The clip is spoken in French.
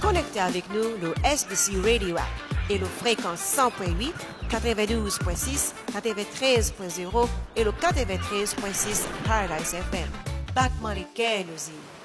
connecter avec nous le SBC Radio App et le fréquence 100.8, 92.6, 93.0 et le 93.6 Paradise FM. Back Money Care nous y.